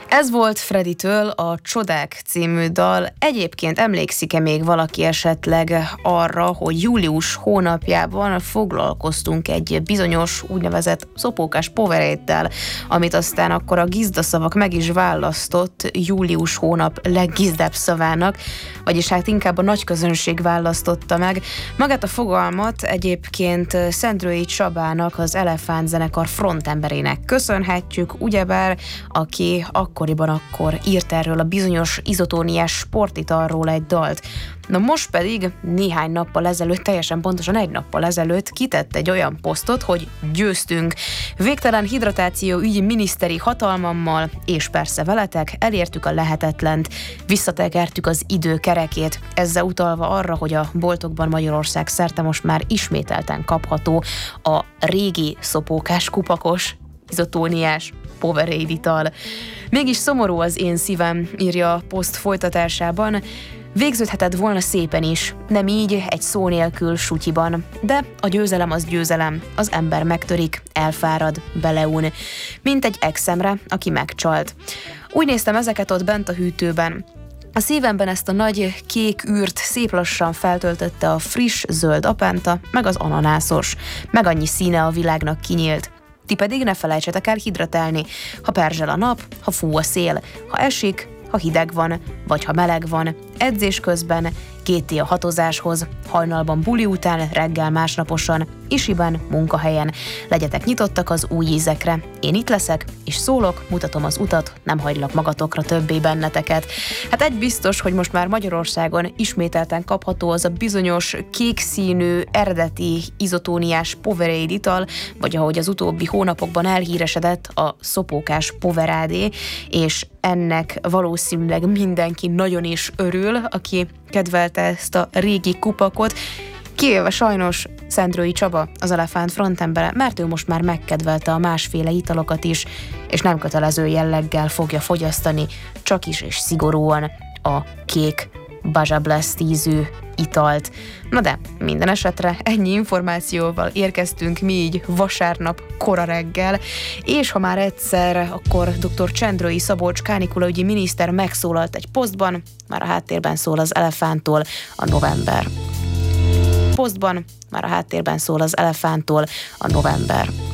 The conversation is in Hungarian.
Ez volt Freddytől a Csodák című dal. Egyébként emlékszik-e még valaki esetleg arra, hogy július hónapjában foglalkoztunk egy bizonyos úgynevezett szopókás Powerade-del, amit aztán akkor a gizdaszavak meg is választott július hónap leggizdább szavának, vagyis hát inkább a nagy közönség választotta meg. Magát a fogalmat egyébként Szendrői Csabának, az Elefánt zenekar frontemberének köszönhetjük, ugyebár aki akkoriban akkor írt erről a bizonyos izotóniás sportitalról egy dalt. Na most pedig néhány nappal ezelőtt, teljesen pontosan egy nappal ezelőtt kitett egy olyan posztot, hogy győztünk. Végtelen hidratáció ügyi miniszteri hatalmammal, és persze veletek elértük a lehetetlent, visszatekertük az idő kerekét, ezzel utalva arra, hogy a boltokban Magyarország szerte most már ismételten kapható a régi szopókás kupakos izotóniás Powerade ital. Mégis szomorú az én szívem, írja a poszt folytatásában. Végződhetett volna szépen is, nem így, egy szó nélkül sutyiban. De a győzelem az győzelem, az ember megtörik, elfárad, beleun. Mint egy exemre, aki megcsalt. Úgy néztem ezeket ott bent a hűtőben. A szívemben ezt a nagy kék űrt szép lassan feltöltötte a friss zöld apánta, meg az ananászos, meg annyi színe a világnak kinyílt. Ti pedig ne felejtsetek el hidratálni, ha perzsel a nap, ha fú a szél, ha esik, ha hideg van, vagy ha meleg van, edzés közben, GT a hatozáshoz, hajnalban buli után, reggel másnaposan, isiben, munkahelyen. Legyetek nyitottak az új ízekre. Én itt leszek, és szólok, mutatom az utat, nem hagylak magatokra többé benneteket. Hát egy biztos, hogy most már Magyarországon ismételten kapható az a bizonyos kék színű, eredeti izotóniás Powerade ital, vagy ahogy az utóbbi hónapokban elhíresedett, a szopókás Powerade, és ennek valószínűleg mindenki nagyon is örül, aki kedvelte ezt a régi kupakot, kivéve sajnos Szendrői Csaba, az Elefánt frontembere, mert ő most már megkedvelte a másféle italokat is, és nem kötelező jelleggel fogja fogyasztani, csak is és szigorúan a kék Baja Blast ízű italt. Na de minden esetre ennyi információval érkeztünk mi így vasárnap kora reggel, és ha már egyszer, akkor dr. Csendrői Szabolcs kánikulaügyi miniszter megszólalt egy posztban, már a háttérben szól az Elefánttól a November. Posztban már a háttérben szól az Elefánttól a November.